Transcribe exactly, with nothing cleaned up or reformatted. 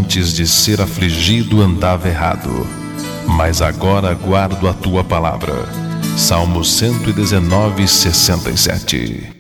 antes de ser afligido andava errado, mas agora guardo a tua palavra. Salmo cento e dezenove, sessenta e sete.